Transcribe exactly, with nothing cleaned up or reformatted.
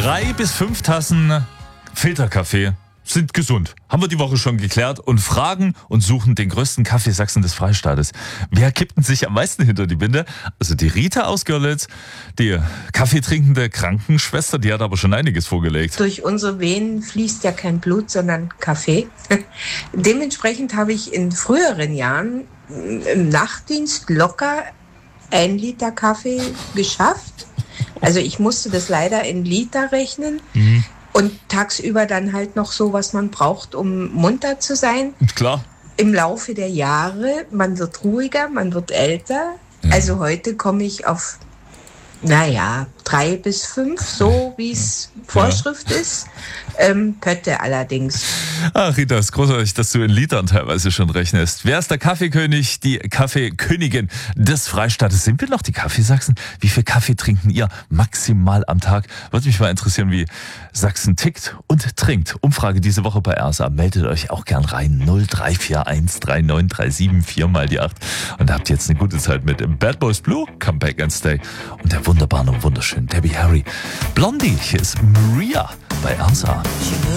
Drei bis fünf Tassen Filterkaffee sind gesund. Haben wir die Woche schon geklärt und fragen und suchen den größten Kaffeesachsen des Freistaates. Wer kippt denn sich am meisten hinter die Binde? Also die Rita aus Görlitz, die kaffeetrinkende Krankenschwester, die hat aber schon einiges vorgelegt. Durch unsere Venen fließt ja kein Blut, sondern Kaffee. Dementsprechend habe ich in früheren Jahren im Nachtdienst locker ein Liter Kaffee geschafft. Also ich musste das leider in Liter rechnen. Mhm. Und tagsüber dann halt noch so, was man braucht, um munter zu sein. Klar. Im Laufe der Jahre, man wird ruhiger, man wird älter. Ja. Also heute komme ich auf, naja, drei bis fünf, so wie es ja. Vorschrift ja. ist. Ähm, Pötte allerdings. Ach, Rita, ist großartig, dass du in Litern teilweise schon rechnest. Wer ist der Kaffeekönig, die Kaffeekönigin des Freistaates? Sind wir noch die Kaffeesachsen? Wie viel Kaffee trinken ihr maximal am Tag? Würde mich mal interessieren, wie Sachsen tickt und trinkt. Umfrage diese Woche bei R S A. Meldet euch auch gern rein. null drei vier eins drei neun drei sieben vier mal die acht. Und habt jetzt eine gute Zeit mit Bad Boys Blue, Come Back and Stay. Und der wunderbaren und wunderschönen Debbie Harry. Blondie, hier ist Maria bei R S A.